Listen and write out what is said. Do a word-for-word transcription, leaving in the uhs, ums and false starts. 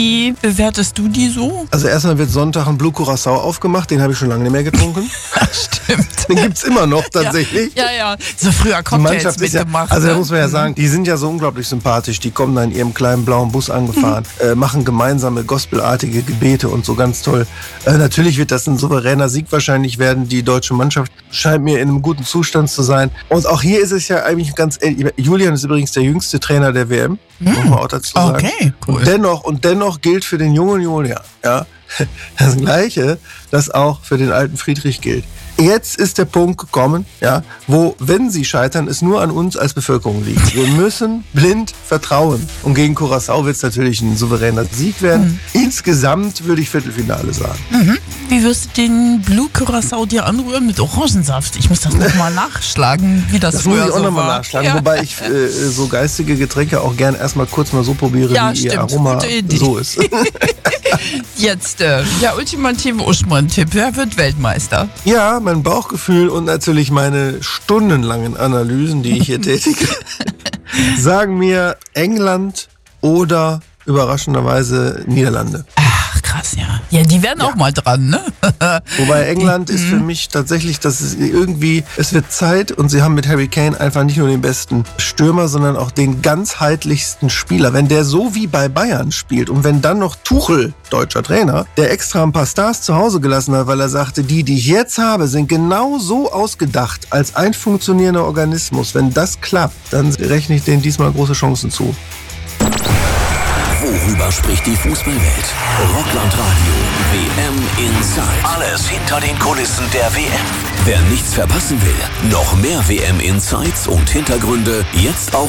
Wie bewertest du die so? Also erstmal wird Sonntag ein Blue Curacao aufgemacht, den habe ich schon lange nicht mehr getrunken. Stimmt. Den gibt's immer noch tatsächlich. Ja, ja, ja. So früher Cocktails mitgemacht. Ja, also da ne? muss man ja sagen, die sind ja so unglaublich sympathisch. Die kommen da in ihrem kleinen blauen Bus angefahren, mhm. äh, machen gemeinsame gospelartige Gebete und so, ganz toll. Äh, natürlich wird das ein souveräner Sieg wahrscheinlich werden. Die deutsche Mannschaft scheint mir in einem guten Zustand zu sein. Und auch hier ist es ja eigentlich ganz ähnlich. Julian ist übrigens der jüngste Trainer der W M, mhm. muss man auch dazu sagen. Okay, cool. Und dennoch, und dennoch gilt für den jungen Julian, ja, das Gleiche, das auch für den alten Friedrich gilt. Jetzt ist der Punkt gekommen, ja, wo, wenn sie scheitern, es nur an uns als Bevölkerung liegt. Wir müssen blind vertrauen. Und gegen Curacao wird es natürlich ein souveräner Sieg werden. Mhm. Insgesamt würde ich Viertelfinale sagen. Mhm. Wie wirst du den Blue Curacao dir anrühren mit Orangensaft? Ich muss das nochmal nachschlagen, wie das, das früher muss ich auch so noch mal war. nachschlagen, Ja. wobei ich äh, so geistige Getränke auch gern erstmal kurz mal so probiere, Ja, wie stimmt. ihr Aroma so ist. Jetzt, äh, der ultimative Uschmann-Tipp. Wer wird Weltmeister? Ja, mein Bauchgefühl und natürlich meine stundenlangen Analysen, die ich hier tätige, sagen mir England oder überraschenderweise Niederlande. Ach, krass, ja. Ja, die werden ja auch mal dran, ne? Wobei England ist für mich tatsächlich, dass es irgendwie, es wird Zeit und sie haben mit Harry Kane einfach nicht nur den besten Stürmer, sondern auch den ganzheitlichsten Spieler. Wenn der so wie bei Bayern spielt und wenn dann noch Tuchel, deutscher Trainer, der extra ein paar Stars zu Hause gelassen hat, weil er sagte, die, die ich jetzt habe, sind genau so ausgedacht als ein funktionierender Organismus. Wenn das klappt, dann rechne ich denen diesmal große Chancen zu. Worüber spricht die Fußballwelt? Rockland Radio, W M Inside. Alles hinter den Kulissen der W M. Wer nichts verpassen will, noch mehr W M Insights und Hintergründe jetzt auch